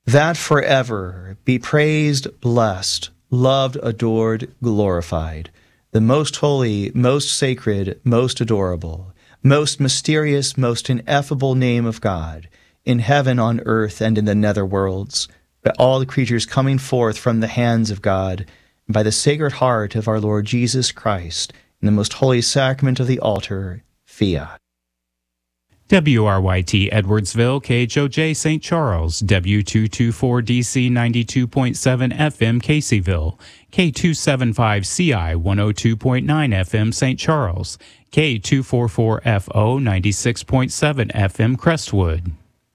that forever be praised, blessed, loved, adored, glorified, the most holy, most sacred, most adorable, most mysterious, most ineffable name of God, in heaven, on earth, and in the nether worlds, by all the creatures coming forth from the hands of God, and by the Sacred Heart of our Lord Jesus Christ, in the most holy sacrament of the altar, fiat. WRYT Edwardsville, KHOJ St. Charles, W224DC 92.7 FM Caseyville, K275CI 102.9 FM St. Charles, K244FO 96.7 FM Crestwood.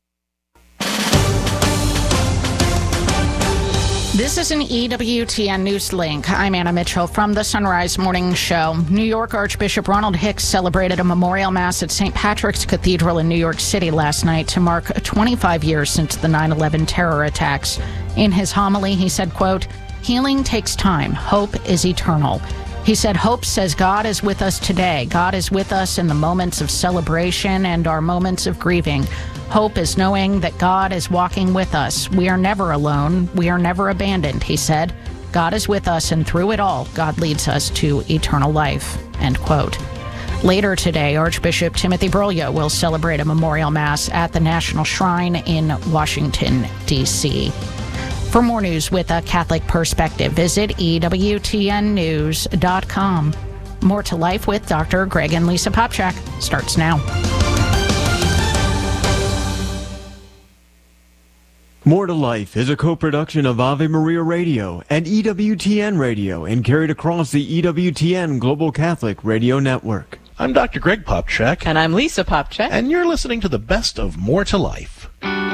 This is an EWTN News Link. I'm Anna Mitchell from the Sunrise Morning Show. New York Archbishop Ronald Hicks celebrated a memorial mass at St. Patrick's Cathedral in New York City last night to mark 25 years since the 9/11 terror attacks. In his homily, he said, quote, "Healing takes time. Hope is eternal." He said, "Hope says God is with us today. God is with us in the moments of celebration and our moments of grieving. Hope is knowing that God is walking with us. We are never alone. We are never abandoned," he said. "God is with us, and through it all, God leads us to eternal life," end quote. Later today, Archbishop Timothy Broglio will celebrate a memorial mass at the National Shrine in Washington, D.C. For more news with a Catholic perspective, visit EWTNnews.com. More to Life with Dr. Greg and Lisa Popchak starts now. More to Life is a co-production of Ave Maria Radio and EWTN Radio and carried across the EWTN Global Catholic Radio Network. I'm Dr. Greg Popchak. And I'm Lisa Popchak. And you're listening to the best of More to Life.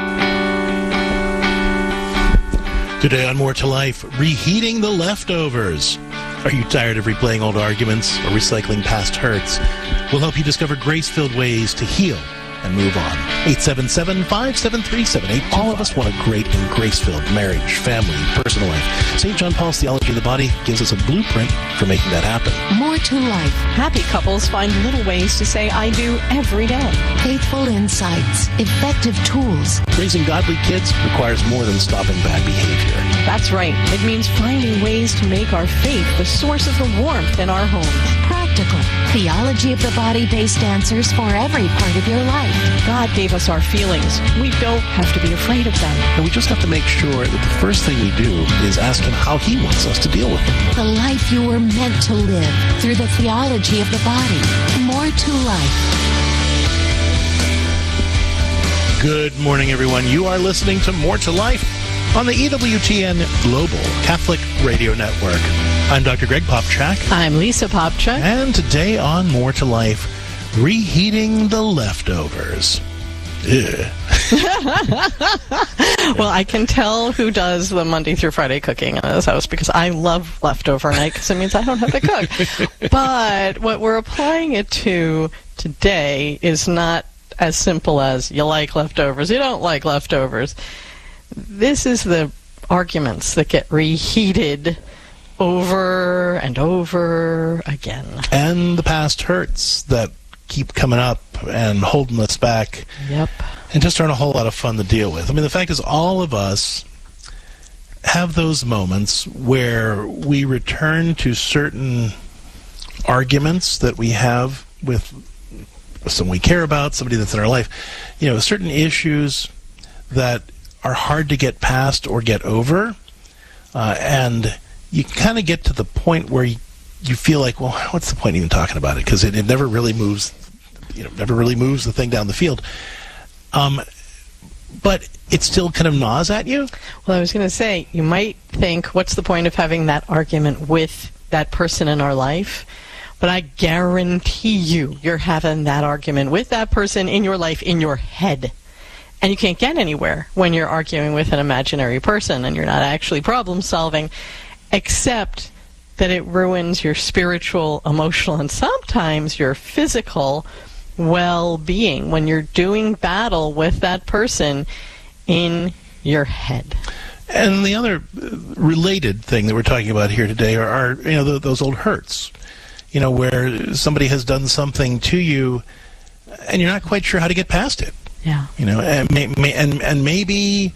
Today on More to Life, reheating the leftovers. Are you tired of replaying old arguments or recycling past hurts? We'll help you discover grace-filled ways to heal and move on. 877-573-7825. All of us want a great and grace-filled marriage, family, personal life. St. John Paul's Theology of the Body gives us a blueprint for making that happen. More to Life. Happy couples find little ways to say I do every day. Faithful insights. Effective tools. Raising godly kids requires more than stopping bad behavior. That's right. It means finding ways to make our faith the source of the warmth in our homes. Practical. Theology of the Body-based answers for every part of your life. God gave us our feelings. We don't have to be afraid of them. And we just have to make sure that the first thing we do is ask Him how He wants us to deal with them. The life you were meant to live through the theology of the body. More to Life. Good morning, everyone. You are listening to More to Life on the EWTN Global Catholic Radio Network. I'm Dr. Greg Popchak. I'm Lisa Popchak. And today on More to Life, reheating the leftovers. Well, I can tell who does the Monday through Friday cooking in this house because I love leftover night because it means I don't have to cook. But what we're applying it to today is not as simple as you like leftovers, you don't like leftovers. This is the arguments that get reheated over and over again. And the past hurts that keep coming up and holding us back. Yep. And just aren't a whole lot of fun to deal with. I mean, the fact is all of us have those moments where we return to certain arguments that we have with someone we care about, somebody that's in our life. You know, certain issues that are hard to get past or get over. And you kind of get to the point where you feel like, well, what's the point even talking about it? Because it never really moves, never really moves the thing down the field. But it still kind of gnaws at you. Well, I was going to say, you might think, what's the point of having that argument with that person in our life? But I guarantee you're having that argument with that person in your life, in your head. And you can't get anywhere when you're arguing with an imaginary person and you're not actually problem solving, except that it ruins your spiritual, emotional, and sometimes your physical well-being when you're doing battle with that person in your head. And the other related thing that we're talking about here today are those old hurts, where somebody has done something to you and you're not quite sure how to get past it. Yeah. And maybe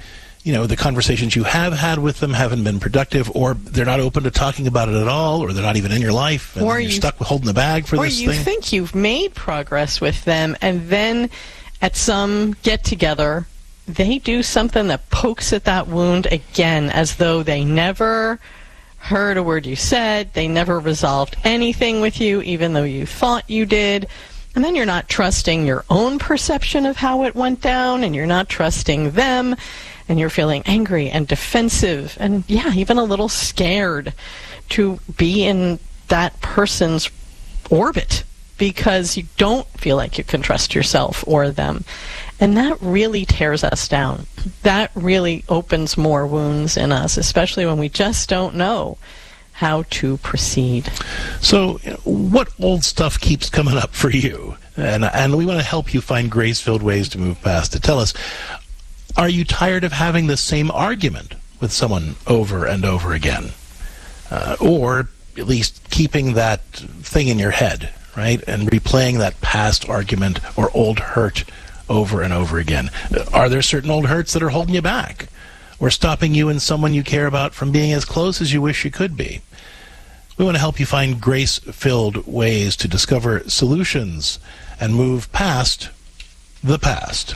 the conversations you have had with them haven't been productive, or they're not open to talking about it at all, or they're not even in your life, and you're stuck with holding the bag for this thing. Or you think you've made progress with them, and then at some get-together, they do something that pokes at that wound again, as though they never heard a word you said, they never resolved anything with you, even though you thought you did. And then you're not trusting your own perception of how it went down, and you're not trusting them, and you're feeling angry and defensive and, even a little scared to be in that person's orbit because you don't feel like you can trust yourself or them. And that really tears us down. That really opens more wounds in us, especially when we just don't know how to proceed. So what old stuff keeps coming up for you? And we want to help you find grace-filled ways to move past it. Tell us, are you tired of having the same argument with someone over and over again? Or at least keeping that thing in your head, right? And replaying that past argument or old hurt over and over again. Are there certain old hurts that are holding you back or stopping you and someone you care about from being as close as you wish you could be? We want to help you find grace-filled ways to discover solutions and move past the past.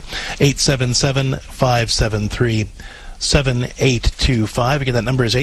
877-573-7825. Again, that number is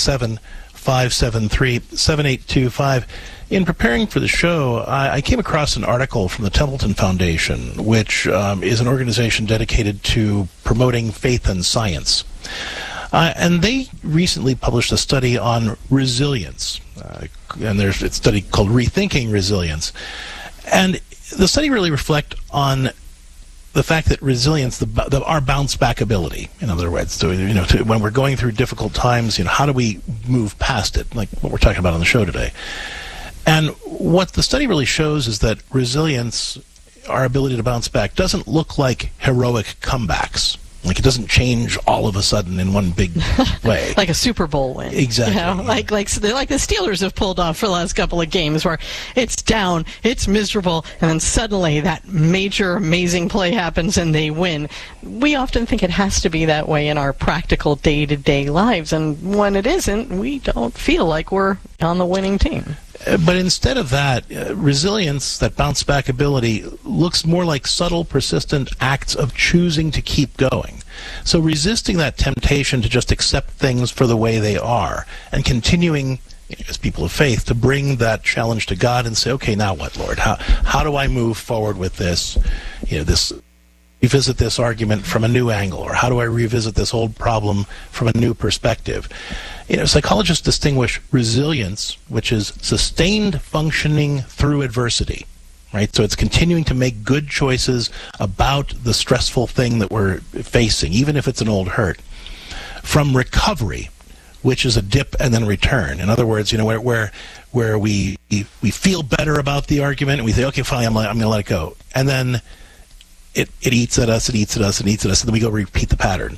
877-573-7825. In preparing for the show, I came across an article from the Templeton Foundation, which is an organization dedicated to promoting faith and science. And they recently published a study on resilience. And there's a study called Rethinking Resilience. And the study really reflects on the fact that resilience, our bounce-back ability, in other words, when we're going through difficult times, how do we move past it, like what we're talking about on the show today. And what the study really shows is that resilience, our ability to bounce back, doesn't look like heroic comebacks. Like it doesn't change all of a sudden in one big way. Like a Super Bowl win. Exactly. Like the Steelers have pulled off for the last couple of games where it's down, it's miserable, and then suddenly that major, amazing play happens and they win. We often think it has to be that way in our practical day-to-day lives, and when it isn't, we don't feel like we're on the winning team. But instead of that, resilience, that bounce-back ability, looks more like subtle, persistent acts of choosing to keep going. So resisting that temptation to just accept things for the way they are and continuing, as people of faith, to bring that challenge to God and say, okay, now what, Lord? How do I move forward with this, revisit this argument from a new angle, or how do I revisit this old problem from a new perspective? Psychologists distinguish resilience, which is sustained functioning through adversity, right? So it's continuing to make good choices about the stressful thing that we're facing, even if it's an old hurt, from recovery, which is a dip and then return. In other words, where we feel better about the argument and we say, okay, fine, I'm going to let it go. And then it eats at us, and then we go repeat the pattern.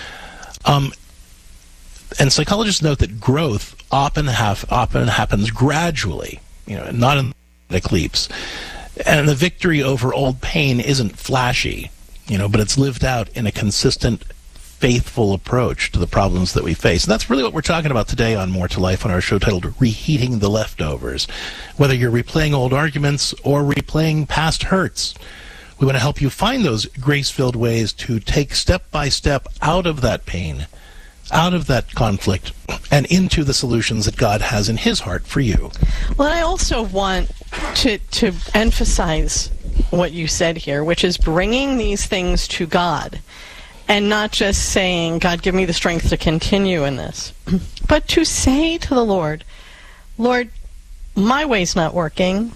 And psychologists note that growth often happens gradually, not in leaps. And the victory over old pain isn't flashy, but it's lived out in a consistent, faithful approach to the problems that we face. And that's really what we're talking about today on More to Life on our show titled Reheating the Leftovers. Whether you're replaying old arguments or replaying past hurts, we want to help you find those grace-filled ways to take step by step out of that pain, out of that conflict, and into the solutions that God has in His heart for you. Well, I also want to emphasize what you said here, which is bringing these things to God, and not just saying, God, give me the strength to continue in this, but to say to the Lord, Lord, my way's not working.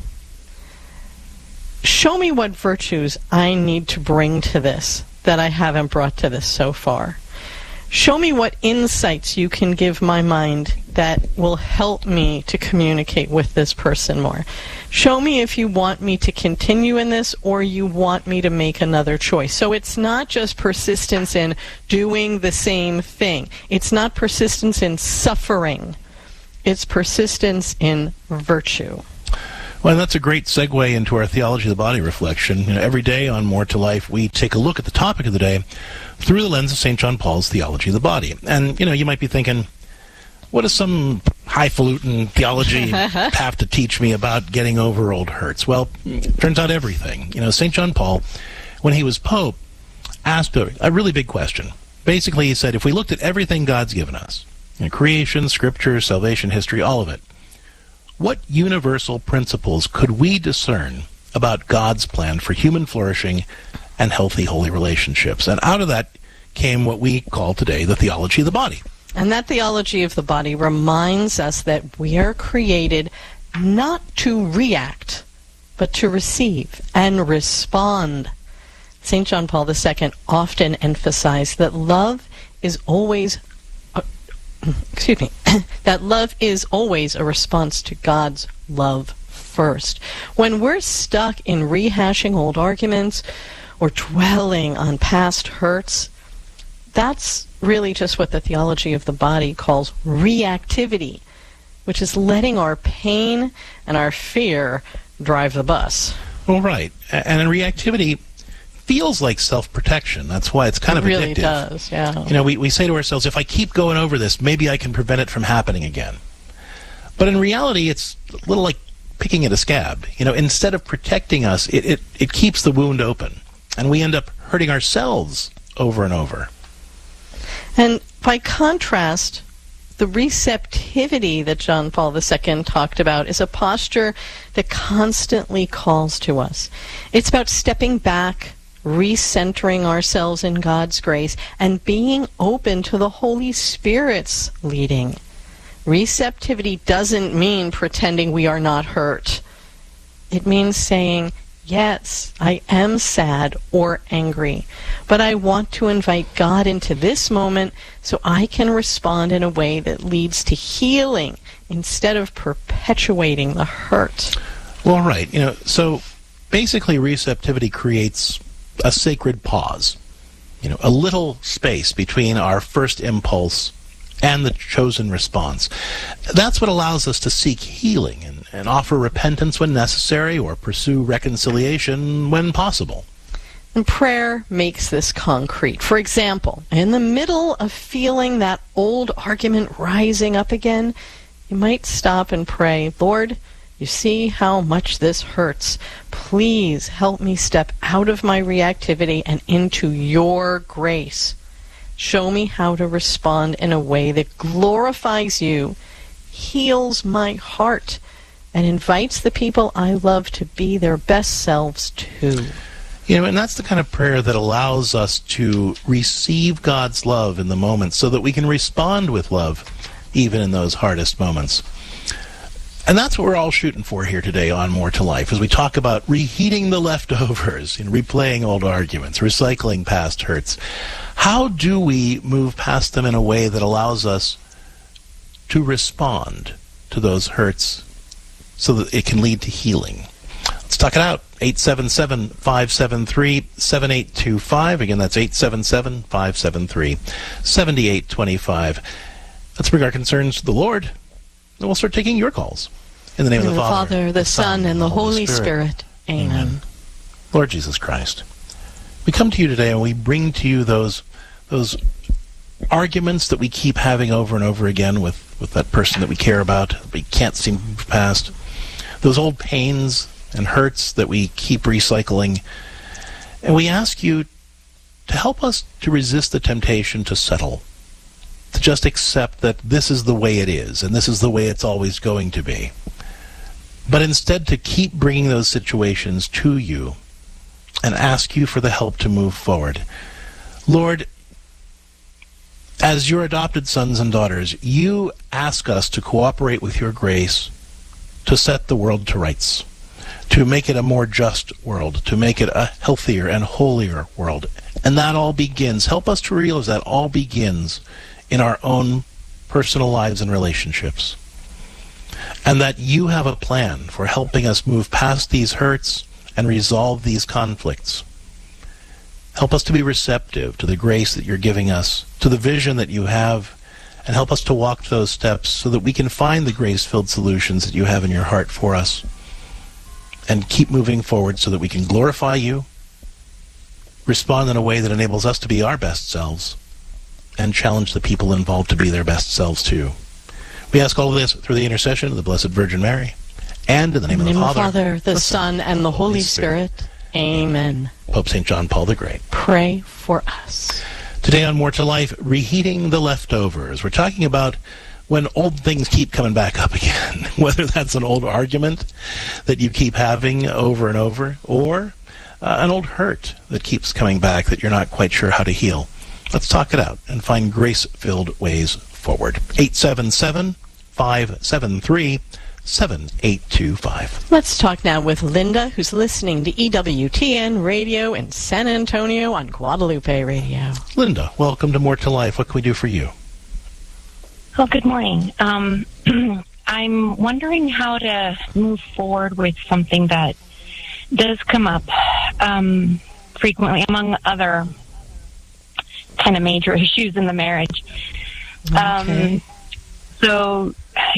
Show me what virtues I need to bring to this that I haven't brought to this so far. Show me what insights you can give my mind that will help me to communicate with this person more. Show me if you want me to continue in this or you want me to make another choice. So it's not just persistence in doing the same thing. It's not persistence in suffering. It's persistence in virtue. Well, that's a great segue into our Theology of the Body reflection. Every day on More to Life, we take a look at the topic of the day through the lens of St. John Paul's theology of the body. And, you might be thinking, what does some highfalutin theology have to teach me about getting over old hurts? Well, it turns out everything. St. John Paul, when he was Pope, asked a really big question. Basically, he said, if we looked at everything God's given us, creation, scripture, salvation, history, all of it, what universal principles could we discern about God's plan for human flourishing and healthy, holy relationships? And out of that came what we call today the theology of the body. And that theology of the body reminds us that we are created not to react, but to receive and respond. St. John Paul II often emphasized that love is always that love is always a response to God's love first. When we're stuck in rehashing old arguments or dwelling on past hurts, that's really just what the theology of the body calls reactivity, which is letting our pain and our fear drive the bus. Well, right. And in reactivity feels like self-protection. That's why it's kind of addictive. It really does, yeah. We say to ourselves, if I keep going over this, maybe I can prevent it from happening again. But in reality, it's a little like picking at a scab. Instead of protecting us, it keeps the wound open. And we end up hurting ourselves over and over. And by contrast, the receptivity that John Paul II talked about is a posture that constantly calls to us. It's about stepping back, recentering ourselves in God's grace, and being open to the Holy Spirit's leading. Receptivity doesn't mean pretending we are not hurt. It means saying, yes, I am sad or angry, but I want to invite God into this moment so I can respond in a way that leads to healing instead of perpetuating the hurt. Well, right. So basically receptivity creates a sacred pause, a little space between our first impulse and the chosen response. That's what allows us to seek healing and offer repentance when necessary or pursue reconciliation when possible. And prayer makes this concrete. For example, in the middle of feeling that old argument rising up again, you might stop and pray, Lord, you see how much this hurts. Please help me step out of my reactivity and into your grace. Show me how to respond in a way that glorifies you, heals my heart, and invites the people I love to be their best selves too. And that's the kind of prayer that allows us to receive God's love in the moment so that we can respond with love even in those hardest moments. And that's what we're all shooting for here today on More to Life, as we talk about reheating the leftovers and replaying old arguments, recycling past hurts. How do we move past them in a way that allows us to respond to those hurts so that it can lead to healing? Let's talk it out. 877-573-7825. Again, that's 877-573-7825. Let's bring our concerns to the Lord, and we'll start taking your calls. In the name of the Father, the Son, and the Holy Spirit. Amen. Lord Jesus Christ, we come to you today and we bring to you those arguments that we keep having over and over again with that person that we care about, that we can't seem to move past. Those old pains and hurts that we keep recycling. And we ask you to help us to resist the temptation to settle, to just accept that this is the way it is, and this is the way it's always going to be. But instead to keep bringing those situations to you and ask you for the help to move forward. Lord, as your adopted sons and daughters, you ask us to cooperate with your grace to set the world to rights, to make it a more just world, to make it a healthier and holier world. And that all begins, help us to realize that all begins in our own personal lives and relationships. And that you have a plan for helping us move past these hurts and resolve these conflicts. Help us to be receptive to the grace that you're giving us, to the vision that you have, and help us to walk those steps so that we can find the grace-filled solutions that you have in your heart for us, and keep moving forward so that we can glorify you respond in a way that enables us to be our best selves and challenge the people involved to be their best selves too. We ask all of this through the intercession of the Blessed Virgin Mary, and in the name of the Father, the Son, and the Holy Spirit. Amen. Pope St. John Paul the Great. Pray for us. Today on More to Life, reheating the leftovers. We're talking about when old things keep coming back up again, whether that's an old argument that you keep having over and over, or an old hurt that keeps coming back that you're not quite sure how to heal. Let's talk it out and find grace-filled ways forward. 877-573-7825. Let's talk now with Linda, who's listening to EWTN Radio in San Antonio on Guadalupe Radio. Linda, welcome to More to Life. What can we do for you? Well, good morning. I'm wondering how to move forward with something that does come up frequently, among other kind of major issues in the marriage. Okay. So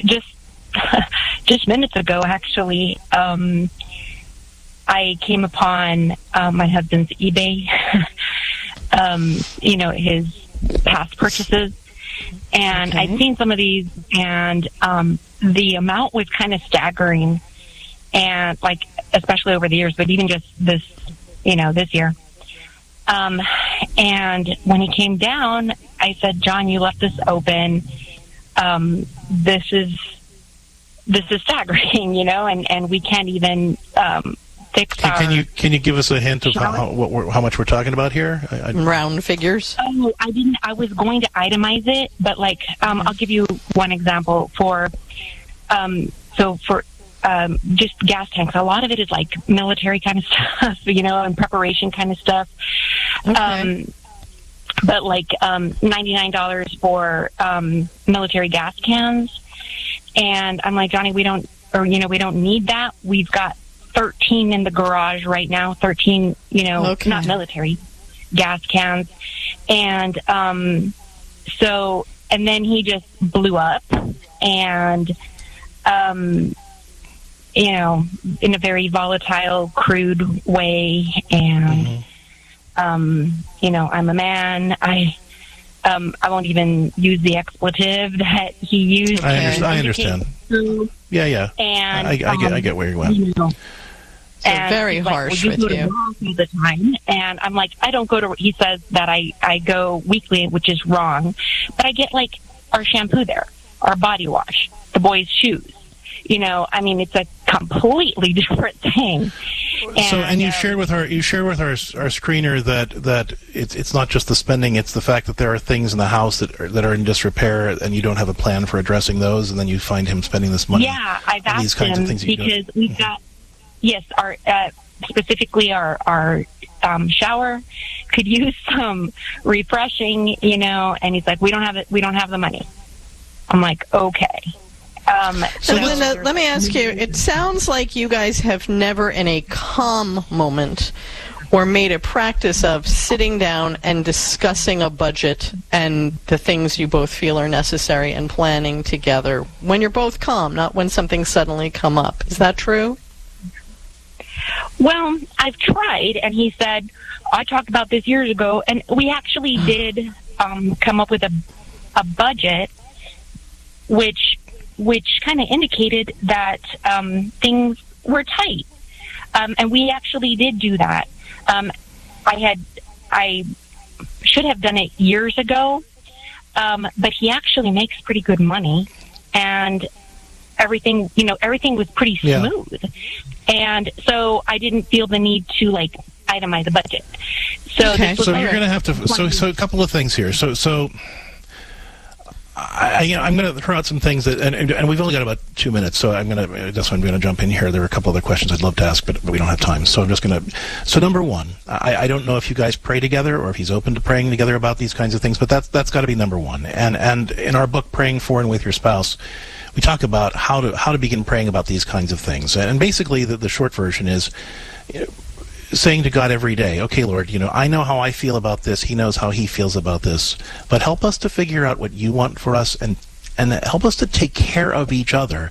just minutes ago, actually, I came upon my husband's eBay, his past purchases. And I'd seen some of these, and the amount was kind of staggering, and especially over the years, but even just this year. And when he came down, I said, "John, you left this open. This is staggering, and we can't even fix our." Can you give us a hint of how much we're talking about here? Round figures. Oh, I didn't. I was going to itemize it, but I'll give you one example for just gas tanks. A lot of it is military kind of stuff, and preparation kind of stuff. Okay. But $99 for military gas cans, and I'm like, Johnny, we don't need that. We've got 13 in the garage right now. 13, Okay. Not military gas cans, and and then he just blew up, and in a very volatile, crude way, and I'm a man. I won't even use the expletive that he used. I understand. Yeah. And I get where you're going. And very harsh with you. All the time, and I'm like, I don't go to. He says that I go weekly, which is wrong, but I get our shampoo there, our body wash, the boys' shoes. It's a completely different thing. And you shared with our screener that it's not just the spending; it's the fact that there are things in the house that are in disrepair, and you don't have a plan for addressing those, and then you find him spending this money. Yeah, I've asked these kinds him of things because we've got our specifically our shower could use some refreshing, and he's like, we don't have it. We don't have the money. I'm like, okay. So Linda, let me ask you, it sounds like you guys have never in a calm moment or made a practice of sitting down and discussing a budget and the things you both feel are necessary and planning together when you're both calm, not when something suddenly come up. Is that true? Well, I've tried, and he said, I talked about this years ago, and we actually did come up with a budget which kind of indicated that things were tight. And we actually did do that. I should have done it years ago, but he actually makes pretty good money, and everything was pretty smooth. Yeah. And so I didn't feel the need to itemize the budget. So okay. So you're going to have to. So a couple of things here. So I'm going to throw out some things that, and we've only got about 2 minutes, so I'm going to jump in here. There are a couple other questions I'd love to ask, but we don't have time. So I'm just going to. So number one, I don't know if you guys pray together or if he's open to praying together about these kinds of things, but that's got to be number one. And in our book, Praying For and With Your Spouse, we talk about how to begin praying about these kinds of things. And basically, the short version is saying to God every day, okay, Lord, I know how I feel about this. He knows how he feels about this. But help us to figure out what you want for us, and help us to take care of each other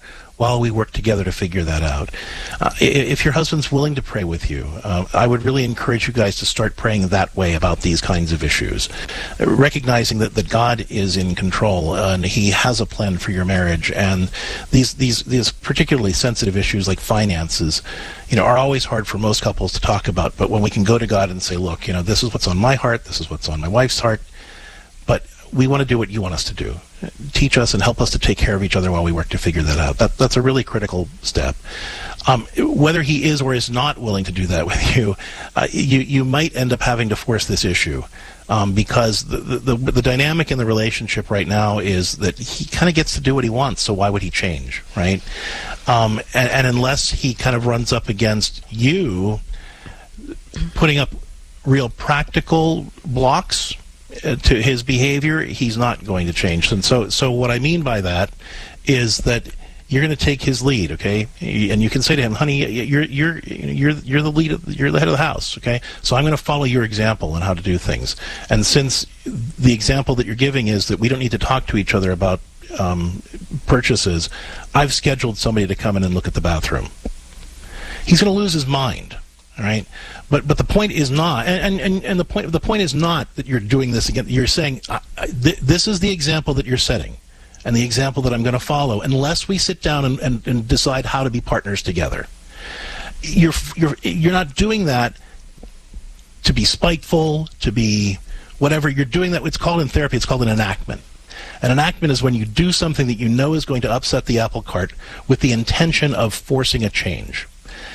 while we work together to figure that out. If your husband's willing to pray with you, I would really encourage you guys to start praying that way about these kinds of issues, recognizing that God is in control and He has a plan for your marriage. And these particularly sensitive issues like finances, are always hard for most couples to talk about. But when we can go to God and say, look, this is what's on my heart, this is what's on my wife's heart, but we want to do what you want us to do. Teach us and help us to take care of each other while we work to figure that out. That's a really critical step. Whether he is or is not willing to do that with you, you might end up having to force this issue because the dynamic in the relationship right now is that he kind of gets to do what he wants, so why would he change, right? And unless he kind of runs up against you putting up real practical blocks to his behavior, he's not going to change. And so what I mean by that is that you're going to take his lead, okay? And you can say to him, honey, you're the lead, you're the head of the house, okay? So I'm going to follow your example on how to do things. And since the example that you're giving is that we don't need to talk to each other about purchases, I've scheduled somebody to come in and look at the bathroom. He's going to lose his mind. All right, but the point is not, and the point is not that you're doing this again. You're saying this is the example that you're setting, and the example that I'm going to follow, unless we sit down and decide how to be partners together. You're not doing that to be spiteful, to be whatever. You're doing that. It's called in therapy. It's called an enactment. An enactment is when you do something that you know is going to upset the apple cart with the intention of forcing a change.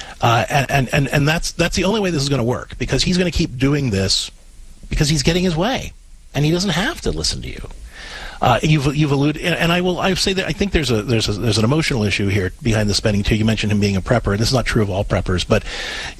And that's the only way this is going to work, because he's going to keep doing this because he's getting his way, and he doesn't have to listen to you. You've alluded, and I say that I think there's an emotional issue here behind the spending too. You mentioned him being a prepper, and this is not true of all preppers, but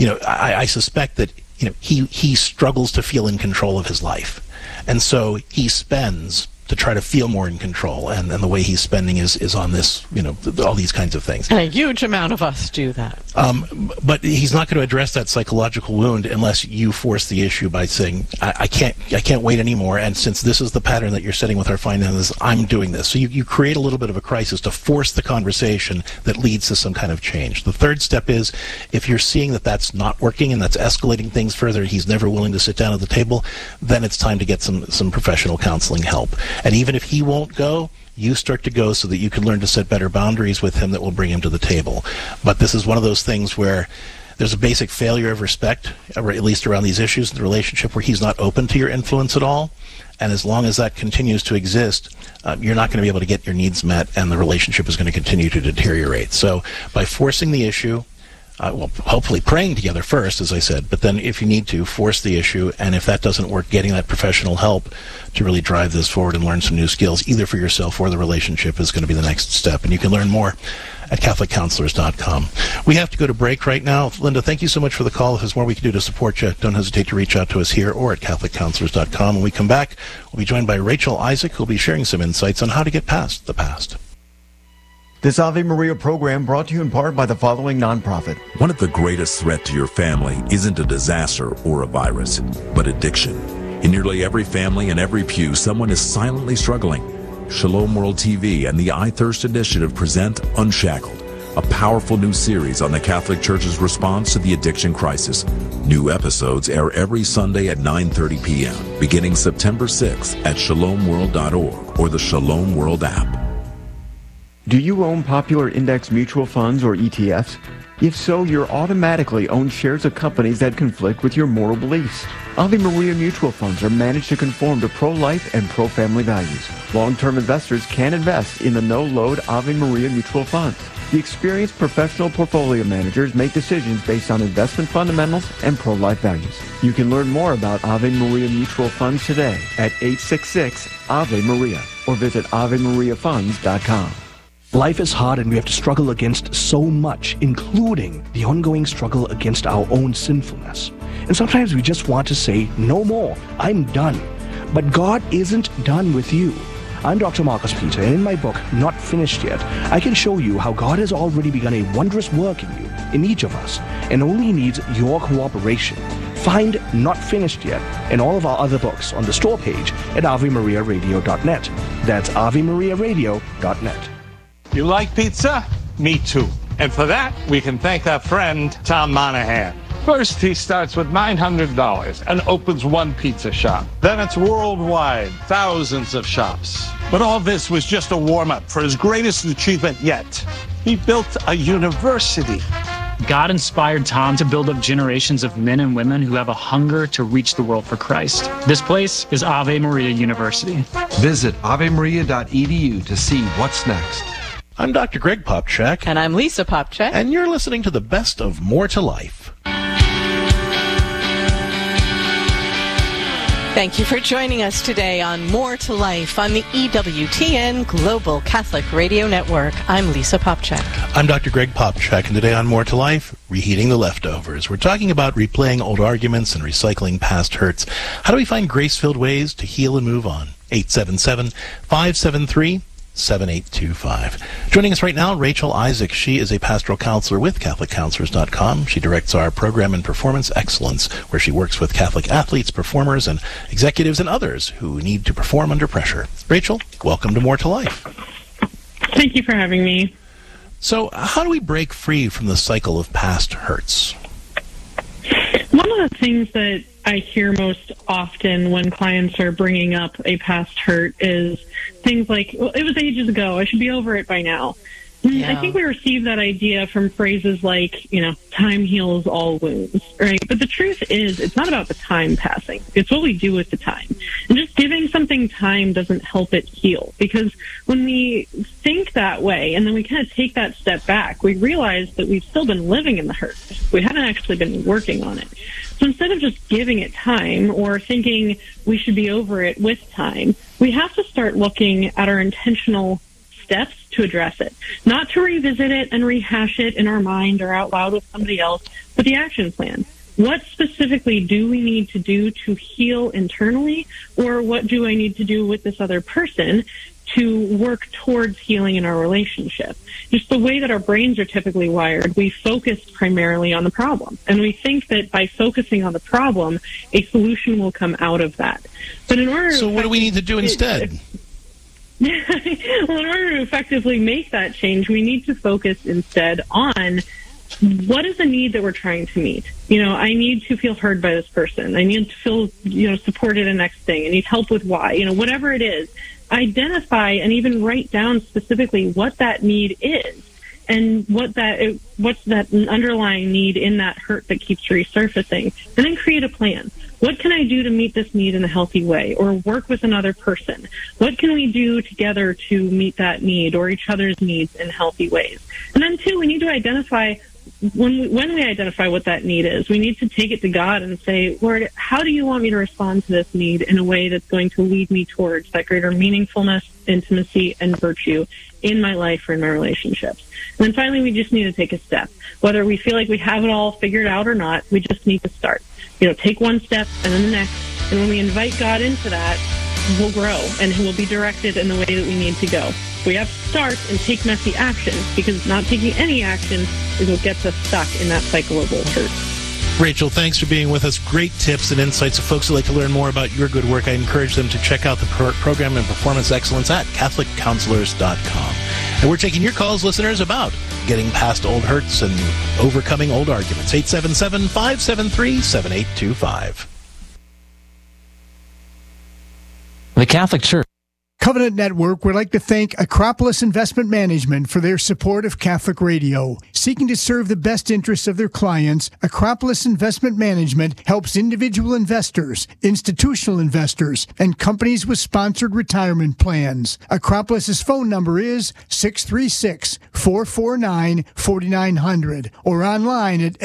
I suspect that he struggles to feel in control of his life, and so he spends to try to feel more in control, and the way he's spending is on this, all these kinds of things. And a huge amount of us do that. But he's not going to address that psychological wound unless you force the issue by saying, I can't wait anymore, and since this is the pattern that you're setting with our finances, I'm doing this. So you create a little bit of a crisis to force the conversation that leads to some kind of change. The third step is, if you're seeing that that's not working and that's escalating things further, he's never willing to sit down at the table, then it's time to get some professional counseling help. And even if he won't go, you start to go so that you can learn to set better boundaries with him that will bring him to the table. But this is one of those things where there's a basic failure of respect, or at least around these issues in the relationship, where he's not open to your influence at all. And as long as that continues to exist, you're not going to be able to get your needs met, and the relationship is going to continue to deteriorate. So by forcing the issue, hopefully praying together first, as I said, but then if you need to, force the issue, and if that doesn't work, getting that professional help to really drive this forward and learn some new skills, either for yourself or the relationship, is going to be the next step. And you can learn more at CatholicCounselors.com. We have to go to break right now. Linda, thank you so much for the call. If there's more we can do to support you, don't hesitate to reach out to us here or at CatholicCounselors.com. When we come back, we'll be joined by Rachel Isaac, who'll be sharing some insights on how to get past the past. This Ave Maria program brought to you in part by the following nonprofit. One of the greatest threats to your family isn't a disaster or a virus, but addiction. In nearly every family and every pew, someone is silently struggling. Shalom World TV and the I Thirst Initiative present Unshackled, a powerful new series on the Catholic Church's response to the addiction crisis. New episodes air every Sunday at 9:30 p.m., beginning September 6th at shalomworld.org or the Shalom World app. Do you own popular index mutual funds or ETFs? If so, you're automatically own shares of companies that conflict with your moral beliefs. Ave Maria mutual funds are managed to conform to pro-life and pro-family values. Long-term investors can invest in the no-load Ave Maria mutual funds. The experienced professional portfolio managers make decisions based on investment fundamentals and pro-life values. You can learn more about Ave Maria mutual funds today at 866-AVE-MARIA or visit AveMariaFunds.com. Life is hard and we have to struggle against so much, including the ongoing struggle against our own sinfulness. And sometimes we just want to say, no more, I'm done. But God isn't done with you. I'm Dr. Marcus Peter, and in my book, Not Finished Yet, I can show you how God has already begun a wondrous work in you, in each of us, and only needs your cooperation. Find Not Finished Yet and all of our other books on the store page at AveMariaRadio.net. That's AveMariaRadio.net. You like pizza? Me Too. And for that, we can thank our friend, Tom Monahan. First, he starts with $900 and opens one pizza shop. Then it's worldwide, thousands of shops. But all this was just a warm-up for his greatest achievement yet. He built a university. God inspired Tom to build up generations of men and women who have a hunger to reach the world for Christ. This place is Ave Maria University. Visit avemaria.edu to see what's next. I'm Dr. Greg Popcak. And I'm Lisa Popcak. And you're listening to the best of More to Life. Thank you for joining us today on More to Life on the EWTN Global Catholic Radio Network. I'm Lisa Popcak. I'm Dr. Greg Popcak, and today on More to Life, reheating the leftovers. We're talking about replaying old arguments and recycling past hurts. How do we find grace-filled ways to heal and move on? 877-573-7825. Joining us right now, Rachel Isaac. She is a pastoral counselor with CatholicCounselors.com. She directs our program in Performance Excellence, where she works with Catholic athletes, performers, and executives and others who need to perform under pressure. Rachel, welcome to More to Life. Thank you for having me. So, how do we break free from the cycle of past hurts? One of the things that I hear most often when clients are bringing up a past hurt is things like, well, it was ages ago, I should be over it by now. Yeah. I think we receive that idea from phrases like, time heals all wounds, right? But the truth is, it's not about the time passing. It's what we do with the time. And just giving something time doesn't help it heal. Because when we think that way, and then we kind of take that step back, we realize that we've still been living in the hurt. We haven't actually been working on it. So instead of just giving it time or thinking we should be over it with time, we have to start looking at our intentional steps to address it, not to revisit it and rehash it in our mind or out loud with somebody else, but the action plan. What specifically do we need to do to heal internally, or what do I need to do with this other person to work towards healing in our relationship? Just the way that our brains are typically wired, we focus primarily on the problem, and we think that by focusing on the problem, a solution will come out of that. But in order so what do we need to do instead? Well, in order to effectively make that change, we need to focus instead on what is the need that we're trying to meet. I need to feel heard by this person. I need to feel, supported in next thing. I need help with why. Whatever it is, identify and even write down specifically what that need is and what's that underlying need in that hurt that keeps resurfacing, and then create a plan. What can I do to meet this need in a healthy way, or work with another person? What can we do together to meet that need or each other's needs in healthy ways? And then, too, we need to identify, when we identify what that need is, we need to take it to God and say, Lord, how do you want me to respond to this need in a way that's going to lead me towards that greater meaningfulness, intimacy, and virtue in my life or in my relationships? And then finally, we just need to take a step. Whether we feel like we have it all figured out or not, we just need to start. Take one step and then the next. And when we invite God into that, we'll grow and we'll be directed in the way that we need to go. We have to start and take messy action, because not taking any action is what gets us stuck in that cycle of old hurt. Rachel, thanks for being with us. Great tips and insights. If folks would like to learn more about your good work, I encourage them to check out the program in Performance Excellence at CatholicCounselors.com. And we're taking your calls, listeners, about getting past old hurts and overcoming old arguments. 877-573-7825. The Catholic Church. Covenant Network would like to thank Acropolis Investment Management for their support of Catholic Radio. Seeking to serve the best interests of their clients, Acropolis Investment Management helps individual investors, institutional investors, and companies with sponsored retirement plans. Acropolis's phone number is 636-449-4900 or online at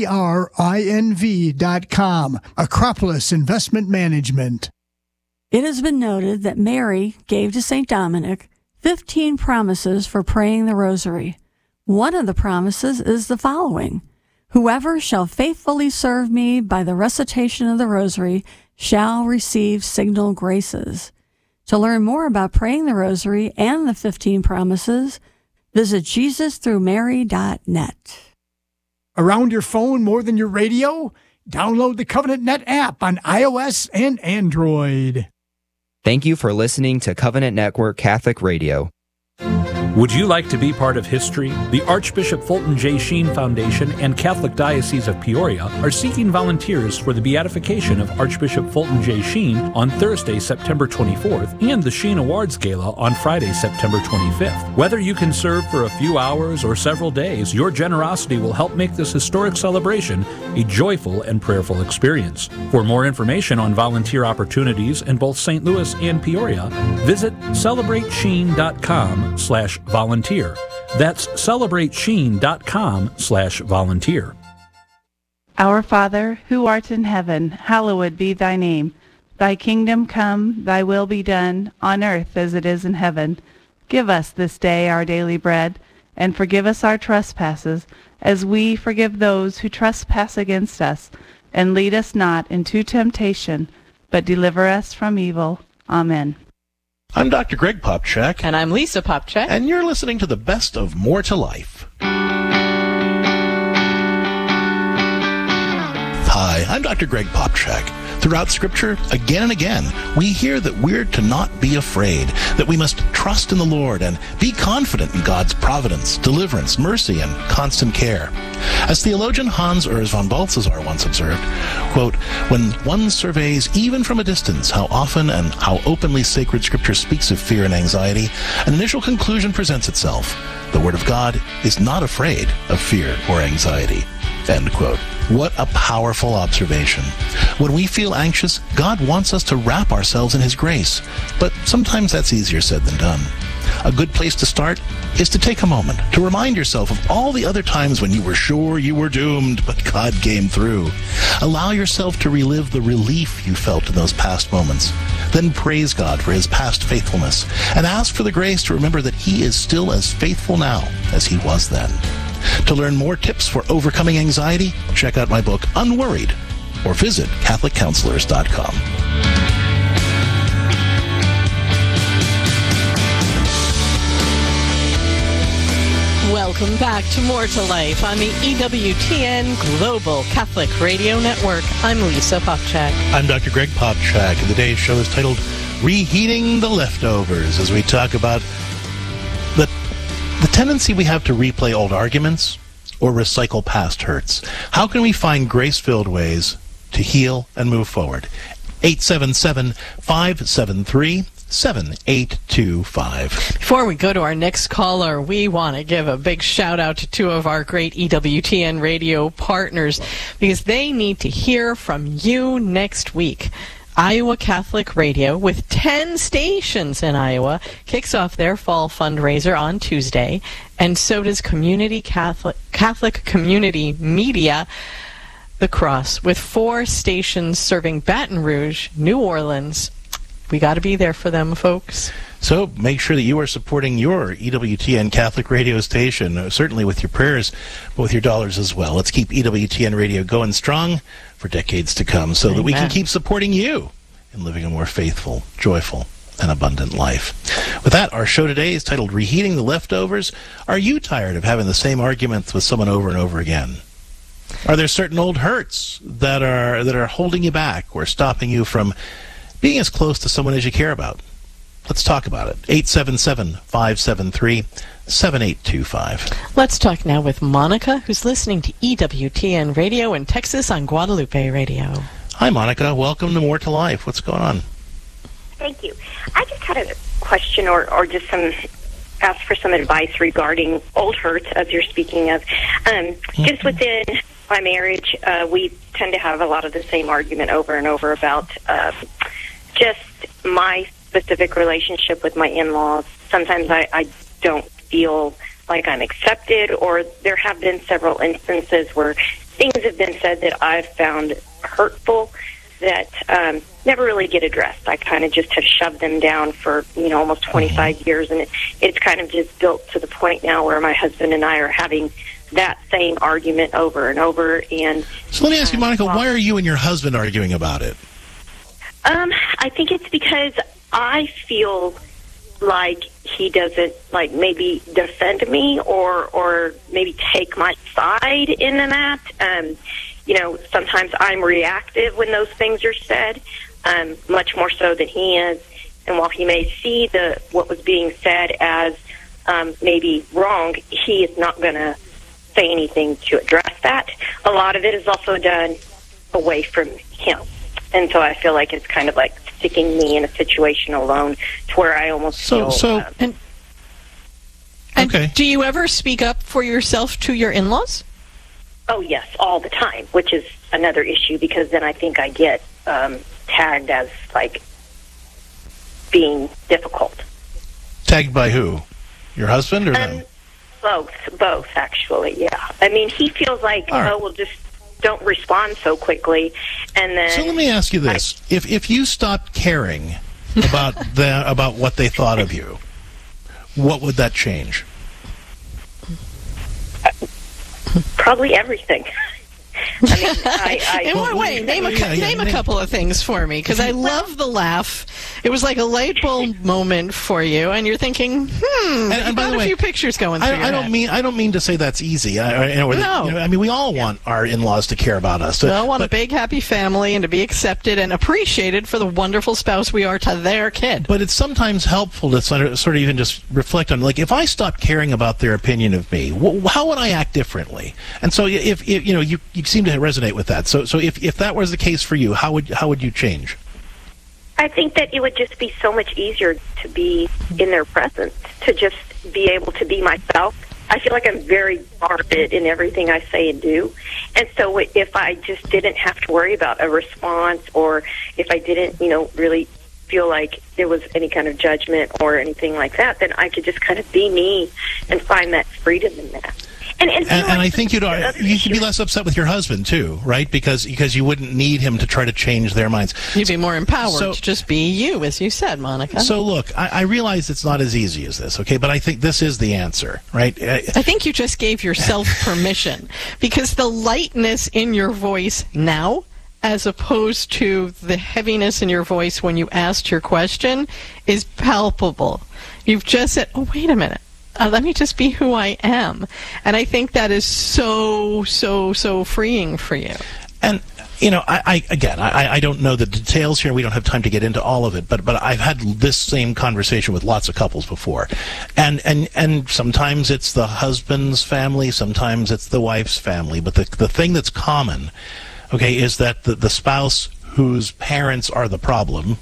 acrinv.com. Acropolis Investment Management. It has been noted that Mary gave to St. Dominic 15 promises for praying the rosary. One of the promises is the following: whoever shall faithfully serve me by the recitation of the rosary shall receive signal graces. To learn more about praying the rosary and the 15 promises, visit JesusThroughMary.net. Around your phone more than your radio? Download the Covenant Net app on iOS and Android. Thank you for listening to Covenant Network Catholic Radio. Would you like to be part of history? The Archbishop Fulton J. Sheen Foundation and Catholic Diocese of Peoria are seeking volunteers for the beatification of Archbishop Fulton J. Sheen on Thursday, September 24th, and the Sheen Awards Gala on Friday, September 25th. Whether you can serve for a few hours or several days, your generosity will help make this historic celebration a joyful and prayerful experience. For more information on volunteer opportunities in both St. Louis and Peoria, visit celebratesheen.com/volunteer. That's celebratesheen.com/volunteer. Our Father, who art in heaven, hallowed be thy name. Thy kingdom come, thy will be done, on earth as it is in heaven. Give us this day our daily bread, and forgive us our trespasses, as we forgive those who trespass against us. And lead us not into temptation, but deliver us from evil. Amen. I'm Dr. Greg Popcak. And I'm Lisa Popcak. And you're listening to the best of More to Life. Hi, I'm Dr. Greg Popcak. Throughout Scripture, again and again, we hear that we're to not be afraid, that we must trust in the Lord and be confident in God's providence, deliverance, mercy, and constant care. As theologian Hans Urs von Balthasar once observed, quote, "When one surveys even from a distance how often and how openly sacred Scripture speaks of fear and anxiety, an initial conclusion presents itself. The Word of God is not afraid of fear or anxiety." End quote. What a powerful observation. When we feel anxious, God wants us to wrap ourselves in His grace. But sometimes that's easier said than done. A good place to start is to take a moment to remind yourself of all the other times when you were sure you were doomed, but God came through. Allow yourself to relive the relief you felt in those past moments. Then praise God for His past faithfulness and ask for the grace to remember that He is still as faithful now as He was then. To learn more tips for overcoming anxiety, check out my book, Unworried, or visit CatholicCounselors.com. Welcome back to More to Life on the EWTN Global Catholic Radio Network. I'm Lisa Popcak. I'm Dr. Greg Popcak, and today's show is titled Reheating the Leftovers, as we talk about the tendency we have to replay old arguments or recycle past hurts. How can we find grace-filled ways to heal and move forward? 877-573-7825. Before we go to our next caller, we want to give a big shout out to two of our great EWTN radio partners because they need to hear from you next week. Iowa Catholic Radio, with 10 stations in Iowa, kicks off their fall fundraiser on Tuesday, and so does Catholic Community Media, The Cross, with 4 stations serving Baton Rouge, New Orleans. We got to be there for them, folks. So make sure that you are supporting your EWTN Catholic radio station, certainly with your prayers, but with your dollars as well. Let's keep EWTN radio going strong for decades to come so that we can keep supporting you in living a more faithful, joyful, and abundant life. With that, our show today is titled Reheating the Leftovers. Are you tired of having the same arguments with someone over and over again? Are there certain old hurts that are holding you back or stopping you from being as close to someone as you care about? Let's talk about it. 877-573-7825. Let's talk now with Monica, who's listening to EWTN Radio in Texas on Guadalupe Radio. Hi, Monica. Welcome to More to Life. What's going on? Thank you. I just had a question or just ask for some advice regarding old hurts, as you're speaking of. Just within my marriage, we tend to have a lot of the same argument over and over about just my specific relationship with my in-laws. Sometimes I don't feel like I'm accepted, or there have been several instances where things have been said that I've found hurtful that never really get addressed. I kind of just have shoved them down for, almost 25 years, and it's kind of just built to the point now where my husband and I are having that same argument over and over. And so let me ask you, Monica, why are you and your husband arguing about it? I think it's because I feel like he doesn't maybe defend me or maybe take my side in that. Sometimes I'm reactive when those things are said, much more so than he is. And while he may see what was being said as maybe wrong, he is not going to say anything to address that. A lot of it is also done away from him. And so I feel like it's kind of like sticking me in a situation alone to where I almost feel... And do you ever speak up for yourself to your in-laws? Oh, yes, all the time, which is another issue because then I think I get tagged as, like, being difficult. Tagged by who? Your husband or them? Both, actually, yeah. I mean, he feels like, well, just don't respond so quickly, and then... So let me ask you this. If you stopped caring about what they thought of you, what would that change? Probably everything. I mean, in what way? Name a couple of things for me, because I love the laugh. It was like a light bulb moment for you, and you're thinking, and by the way, a few pictures going through your head. I don't mean to say that's easy. I mean, we all want our in-laws to care about us. We all want a big, happy family and to be accepted and appreciated for the wonderful spouse we are to their kid. But it's sometimes helpful to sort of even just reflect on, like, if I stopped caring about their opinion of me, how would I act differently? And so, if you seem to resonate with that. So if that was the case for you, how would you change? I think that it would just be so much easier to be in their presence, to just be able to be myself. I feel like I'm very guarded in everything I say and do. And so if I just didn't have to worry about a response, or if I didn't, really feel like there was any kind of judgment or anything like that, then I could just kind of be me and find that freedom in that. And I think you should be less upset with your husband too, right? Because you wouldn't need him to try to change their minds. You'd be more empowered to just be you, as you said, Monica. So look, I realize it's not as easy as this, okay? But I think this is the answer, right? I think you just gave yourself permission, because the lightness in your voice now, as opposed to the heaviness in your voice when you asked your question, is palpable. You've just said, oh, wait a minute. Let me just be who I am. And I think that is so, so, so freeing for you. And, I don't know the details here. We don't have time to get into all of it. But I've had this same conversation with lots of couples before. And sometimes it's the husband's family. Sometimes it's the wife's family. But the thing that's common, okay, is that the spouse whose parents are the problem,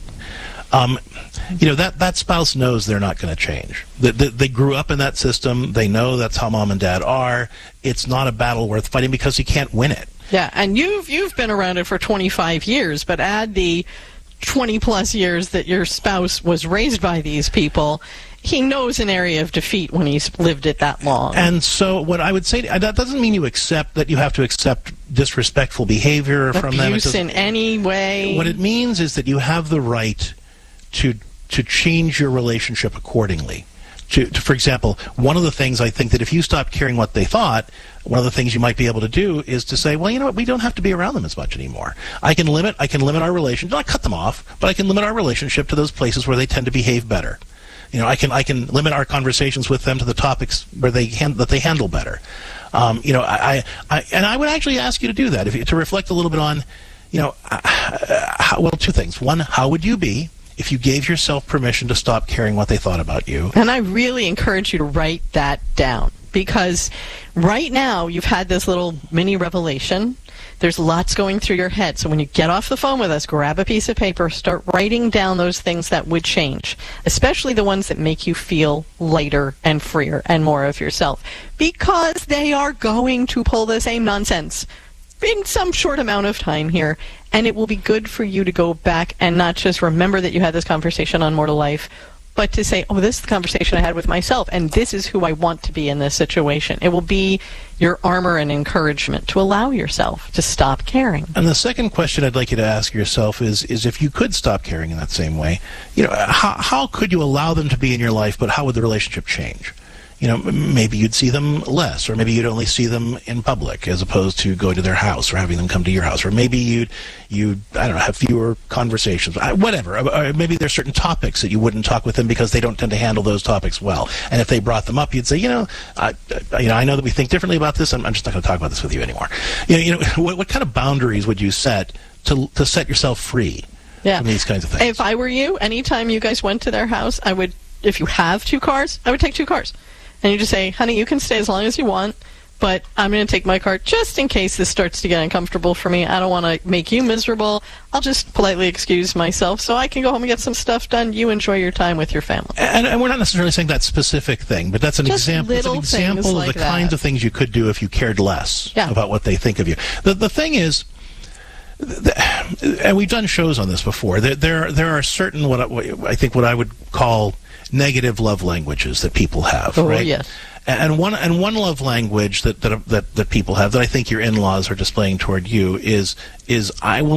that spouse knows they're not going to change. They grew up in that system. They know that's how mom and dad are. It's not a battle worth fighting because you can't win it. Yeah, and you've been around it for 25 years, but add the 20-plus years that your spouse was raised by these people. He knows an area of defeat when he's lived it that long. And so what I would say, that doesn't mean you have to accept disrespectful behavior from them. Abuse in any way. What it means is that you have the right to change your relationship accordingly. For example, one of the things I think that if you stop caring what they thought, one of the things you might be able to do is to say, well, you know what, we don't have to be around them as much anymore. I can limit our relationship, not cut them off, but I can limit our relationship to those places where they tend to behave better. I can limit our conversations with them to the topics where they handle better. I would actually ask you to do that, to reflect a little bit on, two things. One, how would you be if you gave yourself permission to stop caring what they thought about you? And I really encourage you to write that down, because right now you've had this little mini revelation. There's lots going through your head. So when you get off the phone with us, grab a piece of paper, start writing down those things that would change, especially the ones that make you feel lighter and freer and more of yourself, because they are going to pull the same nonsense in some short amount of time here, and it will be good for you to go back and not just remember that you had this conversation on More to Life, but to say, oh, this is the conversation I had with myself, and this is who I want to be in this situation. It will be your armor and encouragement to allow yourself to stop caring. And the second question I'd like you to ask yourself is if you could stop caring in that same way, how could you allow them to be in your life, but how would the relationship change? Maybe you'd see them less, or maybe you'd only see them in public as opposed to going to their house or having them come to your house, or maybe you'd I don't know, have fewer conversations, whatever. Or maybe there's certain topics that you wouldn't talk with them because they don't tend to handle those topics well. And if they brought them up, you'd say, I know that we think differently about this. I'm just not going to talk about this with you anymore. What kind of boundaries would you set to set yourself free from these kinds of things? If I were you, anytime you guys went to their house, I would if you have 2 cars, I would take 2 cars. And you just say, honey, you can stay as long as you want, but I'm going to take my car just in case this starts to get uncomfortable for me. I don't want to make you miserable. I'll just politely excuse myself so I can go home and get some stuff done. You enjoy your time with your family. And we're not necessarily saying that specific thing, but that's an example. It's an example of the kinds of things you could do if you cared less about what they think of you. The thing is, and we've done shows on this before, there are certain what I would call negative love languages that people have, right? Yes. And one love language that people have that I think your in-laws are displaying toward you is I will